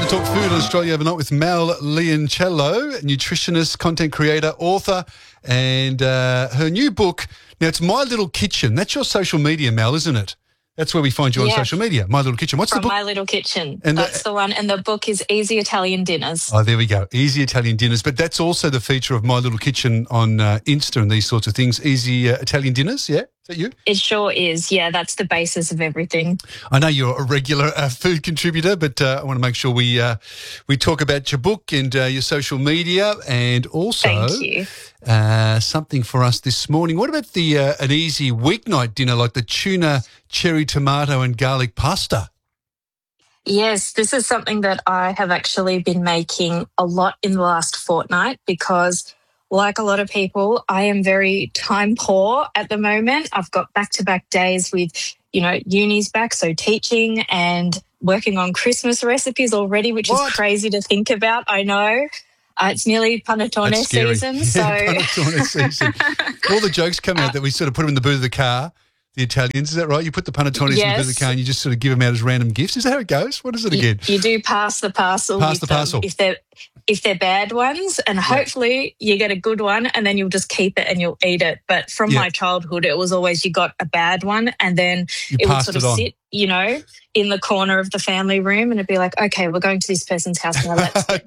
to talk food on Australia Overnight with Mel Leoncello, nutritionist, content creator, author, and her new book. Now, it's My Little Kitchen. That's your social media, Mel, isn't it? That's where we find you on social media, My Little Kitchen. What's From the book? My Little Kitchen. And that's the one. And the book is Easy Italian Dinners. Oh, there we go. Easy Italian Dinners. But that's also the feature of My Little Kitchen on Insta and these sorts of things. Easy Italian Dinners, yeah? Is that you? It sure is. Yeah, that's the basis of everything. I know you're a regular food contributor, but I want to make sure we talk about your book and your social media, and also Thank you. Something for us this morning. What about an easy weeknight dinner like the tuna, cherry tomato and garlic pasta? Yes, this is something that I have actually been making a lot in the last fortnight because, like a lot of people, I am very time poor at the moment. I've got back-to-back days with, uni's back, so teaching and working on Christmas recipes already, which is crazy to think about. I know. It's nearly panettone season. So panettone season. All the jokes come out that we sort of put them in the boot of the car. The Italians, is that right? You put the panettones in the boot of the car and you just sort of give them out as random gifts. Is that how it goes? What is it again? You do pass the parcel. Pass the parcel. If they're bad ones, and hopefully you get a good one and then you'll just keep it and you'll eat it. But from my childhood, it was always you got a bad one and then it would sort of sit, in the corner of the family room, and it'd be like, okay, we're going to this person's house now.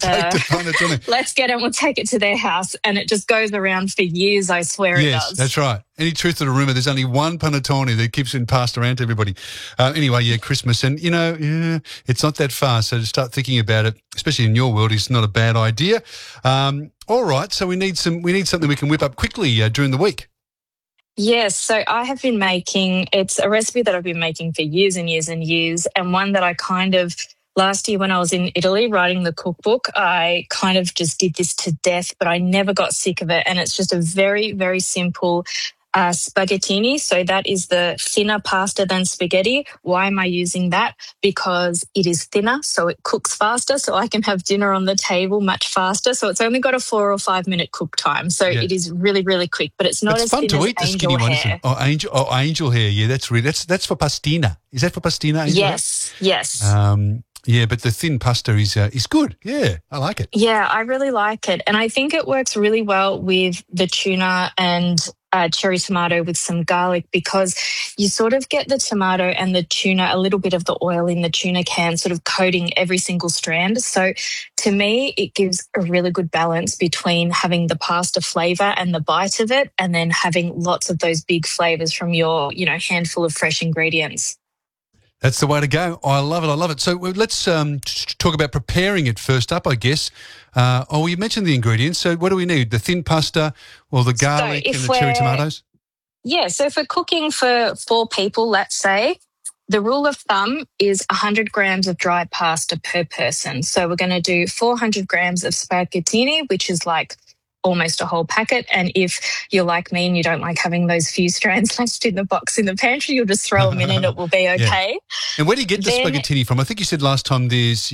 Let's get it. We'll take it to their house, and it just goes around for years. I swear it does. That's right. Any truth to the rumour? There's only one panettone that keeps being passed around to everybody. Anyway, Christmas, and it's not that far. So to start thinking about it, especially in your world, is not a bad idea. All right, so we need something we can whip up quickly during the week. Yes, so I have been it's a recipe that I've been making for years and years and years, and one that I last year when I was in Italy writing the cookbook, I kind of just did this to death, but I never got sick of it, and it's just a very, very simple spaghettini. So that is the thinner pasta than spaghetti. Why am I using that? Because it is thinner, so it cooks faster, so I can have dinner on the table much faster. So it's only got a 4 or 5 minute cook time. So it is really, really quick, but it's not as thin as angel hair. Angel hair. Yeah, that's for pastina. Is that for pastina? Yes. Yeah, but the thin pasta is good. Yeah, I like it. Yeah, I really like it. And I think it works really well with the tuna and cherry tomato with some garlic, because you sort of get the tomato and the tuna, a little bit of the oil in the tuna can sort of coating every single strand. So to me, it gives a really good balance between having the pasta flavour and the bite of it, and then having lots of those big flavours from your, handful of fresh ingredients. That's the way to go. I love it. So let's talk about preparing it first up, I guess. You mentioned the ingredients. So what do we need? The thin pasta or the garlic and the cherry tomatoes? Yeah, so if we're cooking for 4 people, let's say, the rule of thumb is 100 grams of dry pasta per person. So we're going to do 400 grams of spaghettini, which is like almost a whole packet. And if you're like me and you don't like having those few strands left in the box in the pantry, you'll just throw them in and it will be okay. And where do you get the spaghettini from? I think you said last time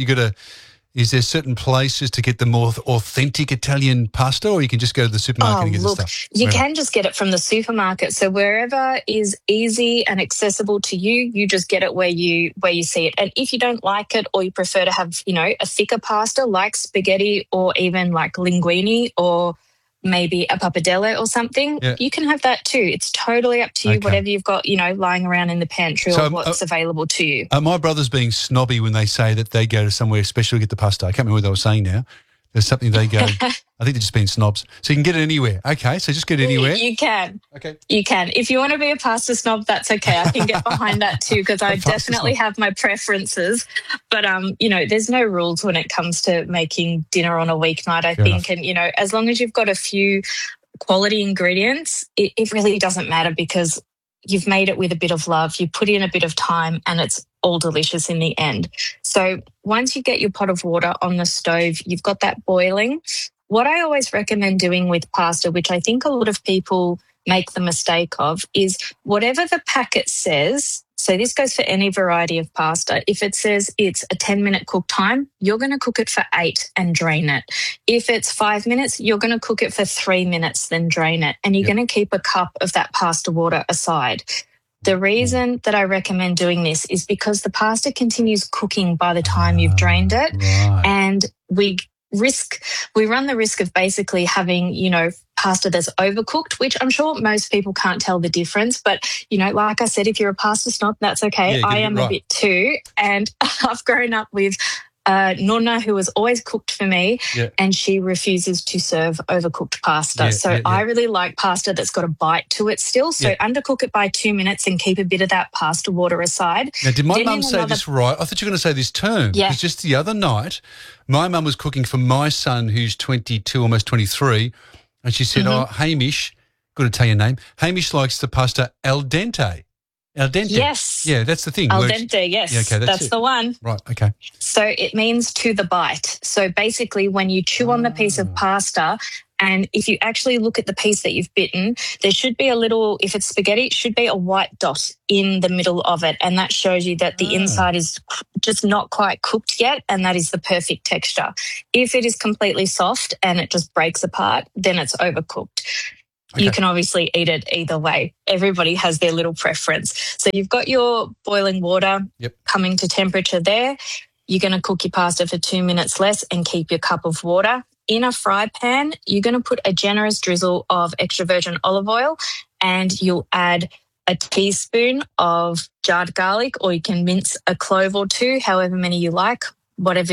is there certain places to get the more authentic Italian pasta, or you can just go to the supermarket and get the stuff? You can just get it from the supermarket. So wherever is easy and accessible to you, you just get it where you see it. And if you don't like it, or you prefer to have, a thicker pasta like spaghetti or even like linguine or maybe a pappardelle or something, you can have that too. It's totally up to you, whatever you've got, lying around in the pantry or what's available to you. My brother's being snobby when they say that they go to somewhere special to get the pasta. I can't remember what they were saying now. There's something they go, I think they're just being snobs. So you can get it anywhere. Okay, so just get it anywhere. You can. Okay. You can. If you want to be a pasta snob, that's okay. I can get behind that too, because I definitely have my preferences. But, there's no rules when it comes to making dinner on a weeknight, I think. And, as long as you've got a few quality ingredients, it really doesn't matter, because you've made it with a bit of love, you put in a bit of time, and it's all delicious in the end. So once you get your pot of water on the stove, you've got that boiling. What I always recommend doing with pasta, which I think a lot of people make the mistake of, is whatever the packet says. So this goes for any variety of pasta. If it says it's a 10-minute cook time, you're going to cook it for 8 and drain it. If it's 5 minutes, you're going to cook it for 3 minutes, then drain it. And you're going to keep a cup of that pasta water aside. The reason that I recommend doing this is because the pasta continues cooking by the time you've drained it. Right. And we run the risk of basically having, pasta that's overcooked, which I'm sure most people can't tell the difference. But, like I said, if you're a pasta snob, that's okay. Yeah, I am a bit too. And I've grown up with Nonna, who has always cooked for me, and she refuses to serve overcooked pasta. I really like pasta that's got a bite to it still. So undercook it by 2 minutes and keep a bit of that pasta water aside. Now, did my mum say this right? I thought you were going to say this term. Yeah. Because just the other night, my mum was cooking for my son, who's 22, almost 23, and she said, Hamish, got to tell your name, Hamish likes the pasta al dente. Al dente. Yes. Yeah, that's the thing. Al dente, yes. Yeah, okay, that's the one. Right, okay. So it means to the bite. So basically when you chew on the piece of pasta, and if you actually look at the piece that you've bitten, there should be if it's spaghetti, it should be a white dot in the middle of it. And that shows you that the inside is just not quite cooked yet, and that is the perfect texture. If it is completely soft and it just breaks apart, then it's overcooked. Okay. You can obviously eat it either way. Everybody has their little preference. So you've got your boiling water coming to temperature there. You're going to cook your pasta for 2 minutes less and keep your cup of water. In a fry pan, you're going to put a generous drizzle of extra virgin olive oil, and you'll add a teaspoon of jarred garlic, or you can mince a clove or two, however many you like, what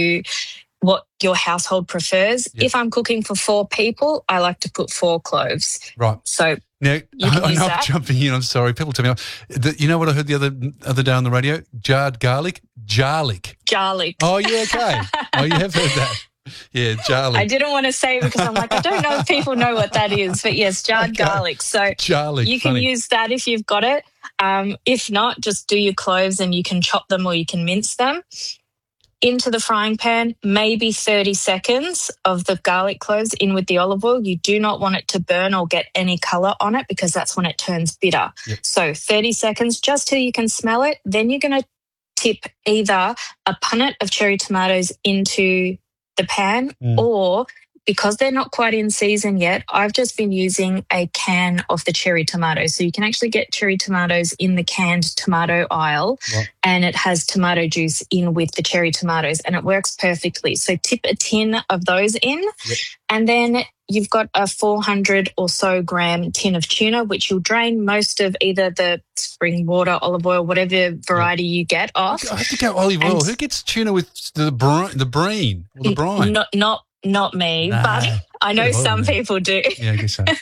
your household prefers. Yep. If I'm cooking for 4 people, I like to put 4 cloves. Right. So now, I'm jumping in. I'm sorry. People tell me, you know what I heard the other day on the radio? Jarred garlic? Jarlic. Jarlic. Oh, yeah, okay. Oh, you have heard that. Yeah, jarlic. I didn't want to say it because I'm like, I don't know if people know what that is. But yes, jarred garlic. So jarlic, you can use that if you've got it. If not, just do your cloves and you can chop them or you can mince them. Into the frying pan, maybe 30 seconds of the garlic cloves in with the olive oil. You do not want it to burn or get any colour on it because that's when it turns bitter. Yep. So 30 seconds just till you can smell it. Then you're going to tip either a punnet of cherry tomatoes into the pan or, because they're not quite in season yet, I've just been using a can of the cherry tomatoes. So you can actually get cherry tomatoes in the canned tomato aisle, and it has tomato juice in with the cherry tomatoes, and it works perfectly. So tip a tin of those in, and then you've got a 400 or so gram tin of tuna, which you'll drain most of either the spring water, olive oil, whatever variety you get off. I have to go olive oil. Who gets tuna with the brine or the brine? Not me, but I know some people do. Yeah, I guess so.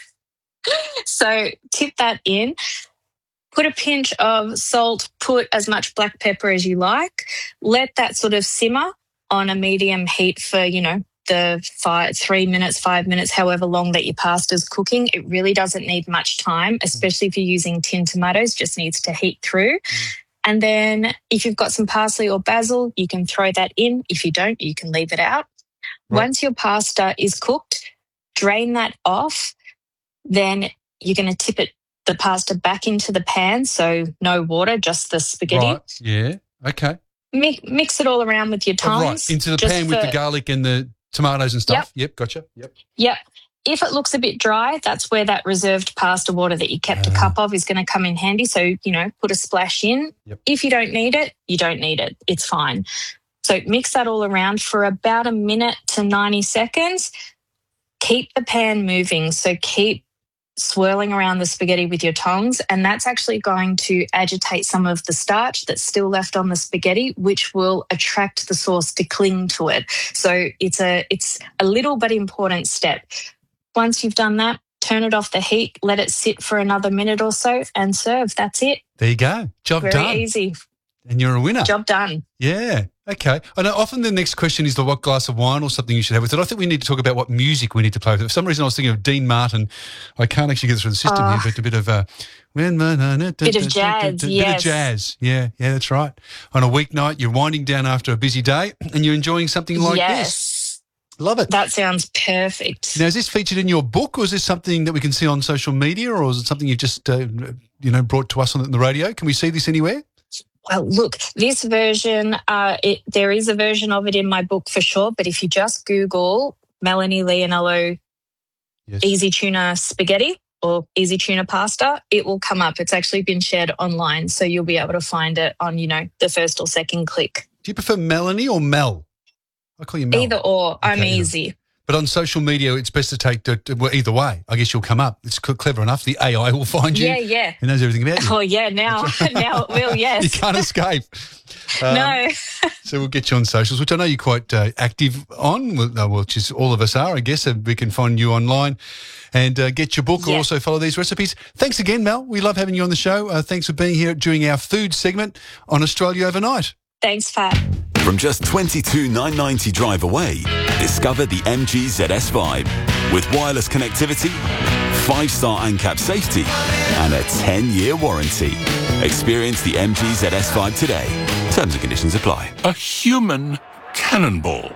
So tip that in, put a pinch of salt, put as much black pepper as you like, let that sort of simmer on a medium heat for, the 3 minutes, 5 minutes, however long that your pasta's cooking. It really doesn't need much time, especially if you're using tin tomatoes, just needs to heat through. And then if you've got some parsley or basil, you can throw that in. If you don't, you can leave it out. Right. Once your pasta is cooked, drain that off. Then you're going to tip the pasta back into the pan, so no water, just the spaghetti. Right, yeah, okay. Mix it all around with your tongs. Right, into the pan with the garlic and the tomatoes and stuff? Yep, gotcha. Yep. If it looks a bit dry, that's where that reserved pasta water that you kept a cup of is going to come in handy. So, put a splash in. Yep. If you don't need it, you don't need it. It's fine. So mix that all around for about a minute to 90 seconds. Keep the pan moving. So keep swirling around the spaghetti with your tongs, and that's actually going to agitate some of the starch that's still left on the spaghetti, which will attract the sauce to cling to it. So it's a little but important step. Once you've done that, turn it off the heat, let it sit for another minute or so, and serve. That's it. There you go. Job done. Very easy. And you're a winner. Job done. Yeah. Okay. I know often the next question is what glass of wine or something you should have with it. I think we need to talk about what music we need to play with it. For some reason I was thinking of Dean Martin. I can't actually get it through the system here, but a bit of bit of jazz, Bit of jazz. Yeah, that's right. On a weeknight, you're winding down after a busy day and you're enjoying something like this. Love it. That sounds perfect. Now, is this featured in your book, or is this something that we can see on social media, or is it something you've just brought to us on the radio? Can we see this anywhere? Well, look, this version, there is a version of it in my book for sure, but if you just Google Melanie Leonello Easy Tuna Spaghetti, or easy tuna pasta, it will come up. It's actually been shared online, so you'll be able to find it on, the first or second click. Do you prefer Melanie or Mel? I call you Mel. Either or. Okay, I'm easy. But on social media, it's best to take either way. I guess you'll come up. It's clever enough. The AI will find you. Yeah. It knows everything about you. Oh, yeah, now it will, yes. You can't escape. No. So we'll get you on socials, which I know you're quite active on, which is all of us are, I guess. We can find you online and get your book or also follow these recipes. Thanks again, Mel. We love having you on the show. Thanks for being here during our food segment on Australia Overnight. Thanks, Fat. From just $22,990 drive away, discover the MG ZS5 with wireless connectivity, 5-star ANCAP safety and a 10-year warranty. Experience the MG ZS5 today. Terms and conditions apply. A human cannonball.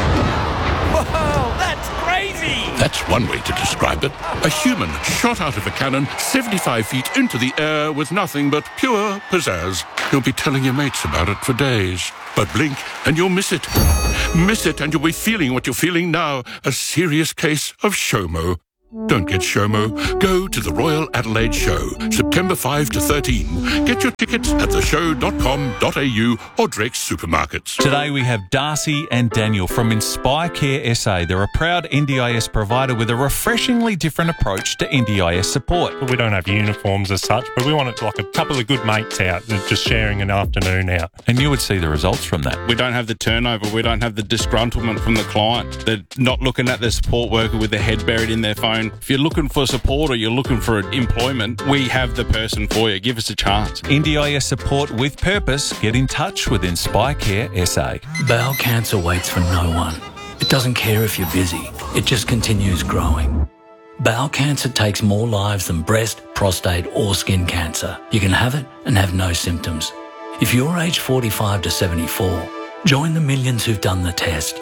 Whoa, that's crazy! That's one way to describe it. A human shot out of a cannon 75 feet into the air with nothing but pure pizzazz. You'll be telling your mates about it for days. But blink and you'll miss it. Miss it and you'll be feeling what you're feeling now. A serious case of SHOMO. Don't get SHOMO. Go to the Royal Adelaide Show, September 5 to 13. Get your tickets at theshow.com.au or Drake's supermarkets. Today we have Darcy and Daniel from Inspire Care SA. They're a proud NDIS provider with a refreshingly different approach to NDIS support. We don't have uniforms as such, but we want it to like a couple of good mates out, just sharing an afternoon out. And you would see the results from that. We don't have the turnover. We don't have the disgruntlement from the client. They're not looking at the support worker with their head buried in their phone. If you're looking for support or you're looking for employment, we have the person for you. Give us a chance. NDIS support with purpose. Get in touch with Inspire Care SA. Bowel cancer waits for no one. It doesn't care if you're busy. It just continues growing. Bowel cancer takes more lives than breast, prostate or skin cancer. You can have it and have no symptoms. If you're aged 45 to 74, join the millions who've done the test.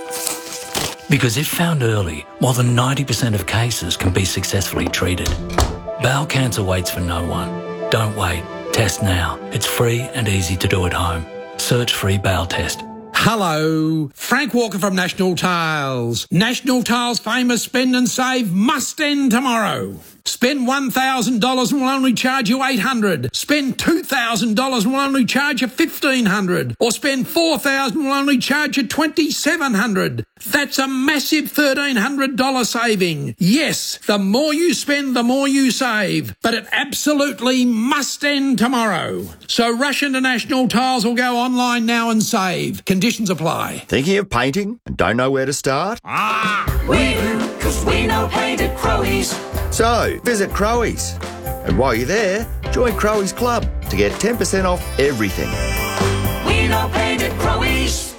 Because if found early, more than 90% of cases can be successfully treated. Bowel cancer waits for no one. Don't wait. Test now. It's free and easy to do at home. Search free bowel test. Hello, Frank Walker from National Tiles. National Tiles' famous spend and save must end tomorrow. Spend $1,000 and we'll only charge you $800. Spend $2,000 and we'll only charge you $1,500. Or spend $4,000 and we'll only charge you $2,700. That's a massive $1,300 saving. Yes, the more you spend, the more you save. But it absolutely must end tomorrow. So rush into National Tiles or go online now and save. Conditions apply. Thinking of painting and don't know where to start? We do, 'cause we know paint at Crowies. So, visit Crowies. And while you're there, join Crowies Club to get 10% off everything. We know paint at Crowies.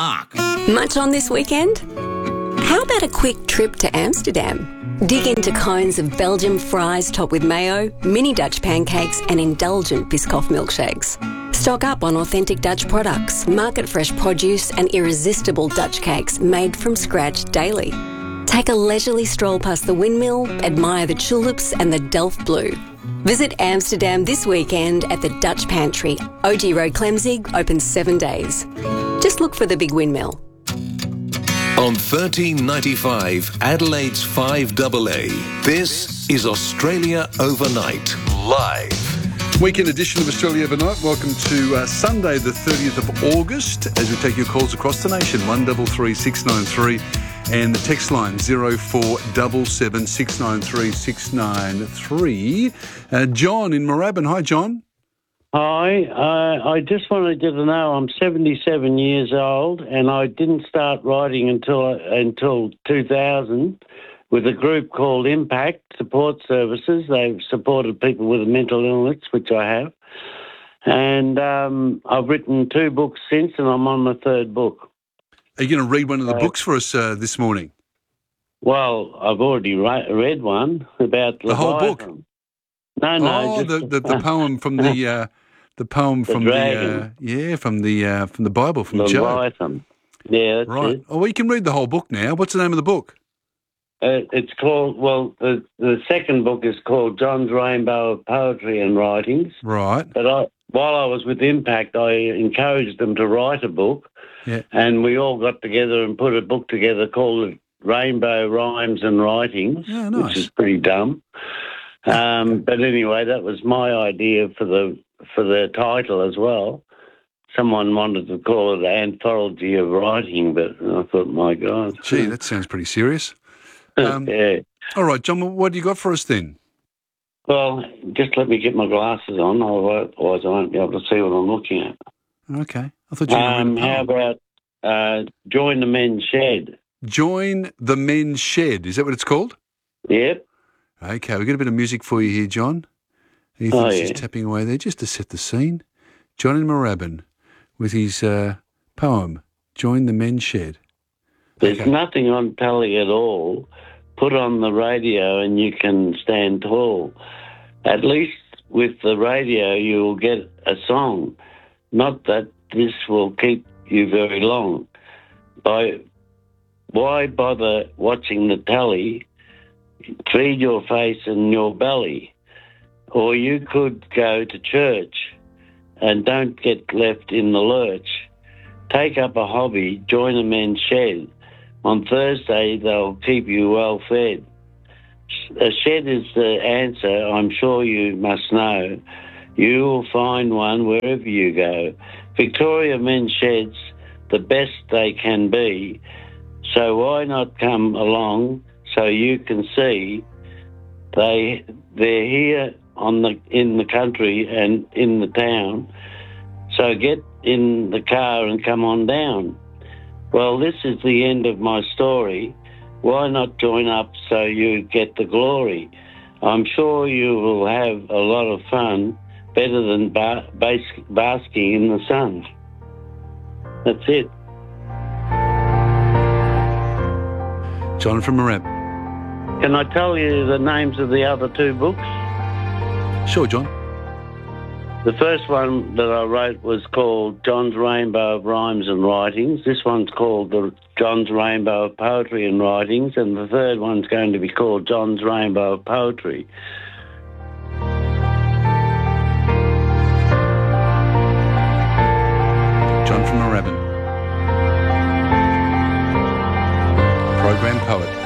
Much on this weekend? How about a quick trip to Amsterdam? Dig into cones of Belgian fries topped with mayo, mini Dutch pancakes and indulgent Biscoff milkshakes. Stock up on authentic Dutch products, market fresh produce and irresistible Dutch cakes made from scratch daily. Take a leisurely stroll past the windmill, admire the tulips and the Delft Blue. Visit Amsterdam this weekend at the Dutch Pantry. OG Road Clemzig, open 7 days. Just look for the big windmill. On 1395 Adelaide's 5AA, this is Australia Overnight, live. Weekend edition of Australia Overnight. Welcome to Sunday the 30th of August as we take your calls across the nation, 133693 and the text line 0477 693 693. John in Moorabbin. Hi, John. Hi, I just wanted you to know I'm 77 years old and I didn't start writing until 2000 with a group called Impact Support Services. They've supported people with a mental illness, which I have. And I've written 2 books since and I'm on my 3rd book. Are you going to read one of the books for us this morning? Well, I've already read one about the whole book. No. Oh, the poem from the poem from from the Bible from Job. Leviathan. Yeah, that's right. it. Oh, well, you can read the whole book now. What's the name of the book? It's called, the 2nd book is called John's Rainbow of Poetry and Writings. Right. But while I was with Impact, I encouraged them to write a book. Yeah. And we all got together and put a book together called Rainbow Rhymes and Writings, nice. which is pretty dumb. But anyway, that was my idea for the title as well. Someone wanted to call it Anthology of Writing, but I thought, my God. Gee, that sounds pretty serious. Yeah. All right, John, what do you got for us then? Well, just let me get my glasses on, otherwise I won't be able to see what I'm looking at. Okay. I thought you were How about Join the Men's Shed? Join the Men's Shed. Is that what it's called? Yep. Okay, we've got a bit of music for you here, John. Ethan's just tapping away there just to set the scene. John in Moorabbin with his poem, Join the Men's Shed. There's nothing on telly at all. Put on the radio and you can stand tall. At least with the radio you will get a song. Not that this will keep you very long. Why bother watching the telly? Feed your face and your belly. Or you could go to church and don't get left in the lurch. Take up a hobby, join a men's shed. On Thursday, they'll keep you well fed. A shed is the answer, I'm sure you must know. You will find one wherever you go. Victoria Men's Sheds, the best they can be. So why not come along so you can see they're here in the country and in the town. So get in the car and come on down. Well, this is the end of my story. Why not join up so you get the glory? I'm sure you will have a lot of fun, better than basking in the sun. That's it. John from Moorabbin. Can I tell you the names of the other two books? Sure, John. The first one that I wrote was called John's Rainbow of Rhymes and Writings. This one's called John's Rainbow of Poetry and Writings, and the third one's going to be called John's Rainbow of Poetry. John from Moorabbin. Program poet.